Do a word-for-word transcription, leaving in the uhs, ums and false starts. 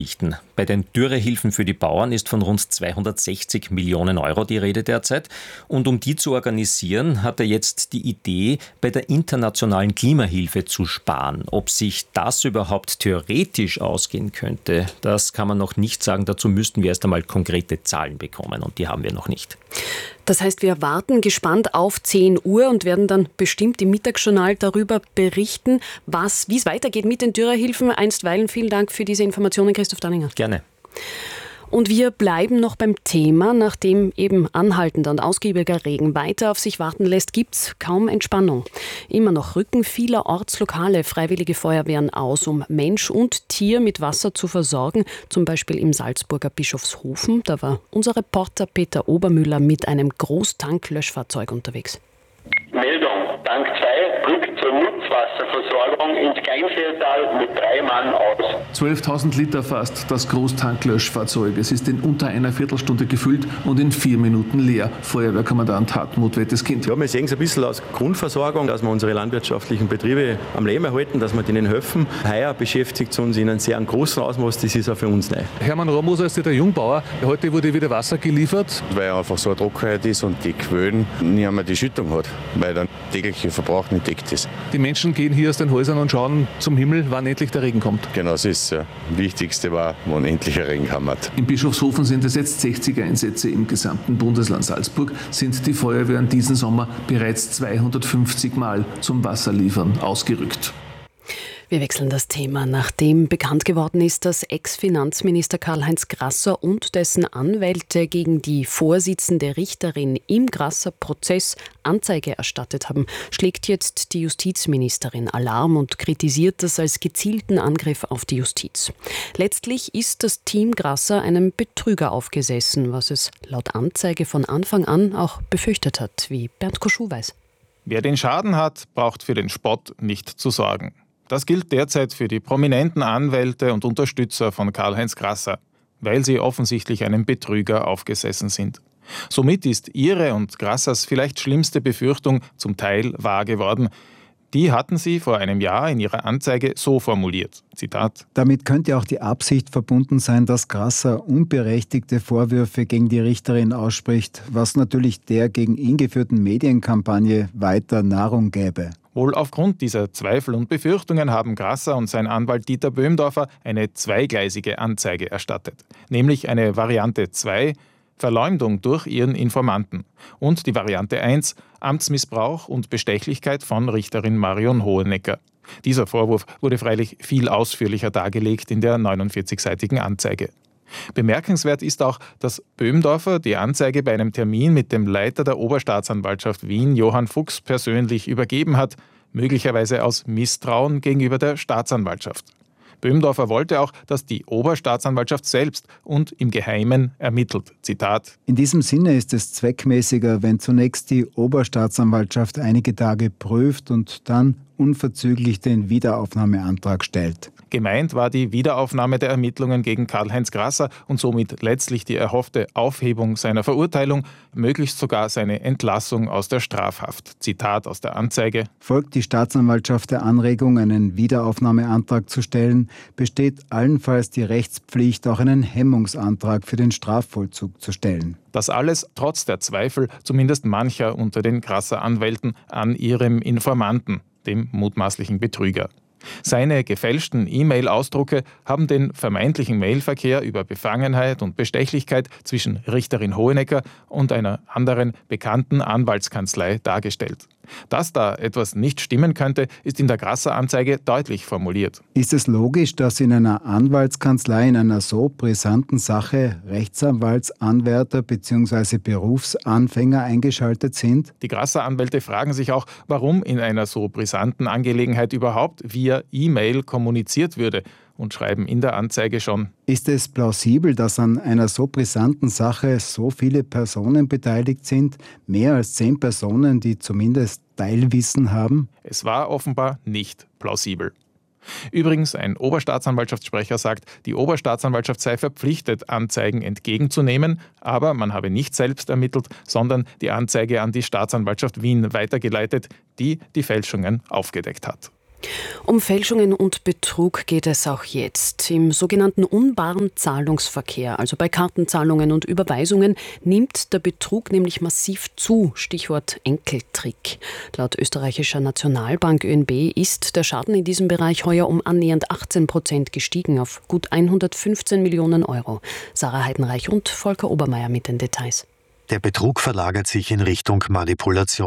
Bei den Dürrehilfen für die Bauern ist von rund zweihundertsechzig Millionen Euro die Rede derzeit. Und um die zu organisieren, hat er jetzt die Idee, bei der internationalen Klimahilfe zu sparen. Ob sich das überhaupt theoretisch ausgehen könnte, das kann man noch nicht sagen. Dazu müssten wir erst einmal konkrete Zahlen bekommen und die haben wir noch nicht. Das heißt, wir warten gespannt auf zehn Uhr und werden dann bestimmt im Mittagsjournal darüber berichten, was, wie es weitergeht mit den Dürrehilfen. Einstweilen vielen Dank für diese Informationen, Christoph Danninger. Gerne. Und wir bleiben noch beim Thema. Nachdem eben anhaltender und ausgiebiger Regen weiter auf sich warten lässt, gibt es kaum Entspannung. Immer noch rücken viele Ortslokale Freiwillige Feuerwehren aus, um Mensch und Tier mit Wasser zu versorgen. Zum Beispiel im Salzburger Bischofshofen. Da war unser Reporter Peter Obermüller mit einem Großtanklöschfahrzeug unterwegs. Meldung. Tank zwei rückt zur Nutzwasserversorgung ins Kleinseetal mit drei Mann aus. zwölftausend Liter fast das Großtanklöschfahrzeug. Es ist in unter einer Viertelstunde gefüllt und in vier Minuten leer. Feuerwehrkommandant Hartmut Wetteskind. Ja, wir sehen es ein bisschen als Grundversorgung, dass wir unsere landwirtschaftlichen Betriebe am Leben erhalten, dass wir denen helfen. Heuer beschäftigt es uns in einem sehr großen Ausmaß, das ist auch für uns neu. Hermann Romoser ist der Jungbauer. Heute wurde wieder Wasser geliefert. Weil einfach so eine Trockenheit ist und die Quellen nicht einmal die Schüttung hat, weil dann tägliche Verbrauch nicht deckt ist. Die Menschen gehen hier aus den Häusern und schauen zum Himmel, wann endlich der Regen kommt. Genau, das ist ja. Das Wichtigste war, wann endlich ein Regen kommt. Im Bischofshofen sind es jetzt sechzig Einsätze. Im gesamten Bundesland Salzburg sind die Feuerwehren diesen Sommer bereits zweihundertfünfzig Mal zum Wasserliefern ausgerückt. Wir wechseln das Thema. Nachdem bekannt geworden ist, dass Ex-Finanzminister Karl-Heinz Grasser und dessen Anwälte gegen die Vorsitzende Richterin im Grasser-Prozess Anzeige erstattet haben, schlägt jetzt die Justizministerin Alarm und kritisiert das als gezielten Angriff auf die Justiz. Letztlich ist das Team Grasser einem Betrüger aufgesessen, was es laut Anzeige von Anfang an auch befürchtet hat, wie Bernd Koschuh weiß. Wer den Schaden hat, braucht für den Spott nicht zu sorgen. Das gilt derzeit für die prominenten Anwälte und Unterstützer von Karl-Heinz Grasser, weil sie offensichtlich einem Betrüger aufgesessen sind. Somit ist ihre und Grassers vielleicht schlimmste Befürchtung zum Teil wahr geworden. Die hatten sie vor einem Jahr in ihrer Anzeige so formuliert, Zitat: Damit könnte auch die Absicht verbunden sein, dass Grasser unberechtigte Vorwürfe gegen die Richterin ausspricht, was natürlich der gegen ihn geführten Medienkampagne weiter Nahrung gäbe. Wohl aufgrund dieser Zweifel und Befürchtungen haben Grasser und sein Anwalt Dieter Böhmdorfer eine zweigleisige Anzeige erstattet, nämlich eine Variante zwei, Verleumdung durch ihren Informanten, und die Variante eins, Amtsmissbrauch und Bestechlichkeit von Richterin Marion Hohenecker. Dieser Vorwurf wurde freilich viel ausführlicher dargelegt in der neunundvierzigseitigen Anzeige. Bemerkenswert ist auch, dass Böhmdorfer die Anzeige bei einem Termin mit dem Leiter der Oberstaatsanwaltschaft Wien, Johann Fuchs, persönlich übergeben hat, möglicherweise aus Misstrauen gegenüber der Staatsanwaltschaft. Böhmdorfer wollte auch, dass die Oberstaatsanwaltschaft selbst und im Geheimen ermittelt. Zitat: In diesem Sinne ist es zweckmäßiger, wenn zunächst die Oberstaatsanwaltschaft einige Tage prüft und dann unverzüglich den Wiederaufnahmeantrag stellt. Gemeint war die Wiederaufnahme der Ermittlungen gegen Karl-Heinz Grasser und somit letztlich die erhoffte Aufhebung seiner Verurteilung, möglichst sogar seine Entlassung aus der Strafhaft. Zitat aus der Anzeige: Folgt die Staatsanwaltschaft der Anregung, einen Wiederaufnahmeantrag zu stellen, besteht allenfalls die Rechtspflicht, auch einen Hemmungsantrag für den Strafvollzug zu stellen. Das alles trotz der Zweifel zumindest mancher unter den Grasser-Anwälten an ihrem Informanten, dem mutmaßlichen Betrüger. Seine gefälschten E-Mail-Ausdrucke haben den vermeintlichen Mailverkehr über Befangenheit und Bestechlichkeit zwischen Richterin Hohenecker und einer anderen bekannten Anwaltskanzlei dargestellt. Dass da etwas nicht stimmen könnte, ist in der Grasser-Anzeige deutlich formuliert. Ist es logisch, dass in einer Anwaltskanzlei in einer so brisanten Sache Rechtsanwaltsanwärter bzw. Berufsanfänger eingeschaltet sind? Die Grasser-Anwälte fragen sich auch, warum in einer so brisanten Angelegenheit überhaupt via E-Mail kommuniziert würde, und schreiben in der Anzeige schon: Ist es plausibel, dass an einer so brisanten Sache so viele Personen beteiligt sind? Mehr als zehn Personen, die zumindest Teilwissen haben? Es war offenbar nicht plausibel. Übrigens, ein Oberstaatsanwaltschaftssprecher sagt, die Oberstaatsanwaltschaft sei verpflichtet, Anzeigen entgegenzunehmen, aber man habe nicht selbst ermittelt, sondern die Anzeige an die Staatsanwaltschaft Wien weitergeleitet, die die Fälschungen aufgedeckt hat. Um Fälschungen und Betrug geht es auch jetzt. Im sogenannten unbaren Zahlungsverkehr, also bei Kartenzahlungen und Überweisungen, nimmt der Betrug nämlich massiv zu. Stichwort Enkeltrick. Laut österreichischer Nationalbank Ö N B ist der Schaden in diesem Bereich heuer um annähernd achtzehn Prozent gestiegen auf gut hundertfünfzehn Millionen Euro. Sarah Heidenreich und Volker Obermeier mit den Details. Der Betrug verlagert sich in Richtung Manipulation.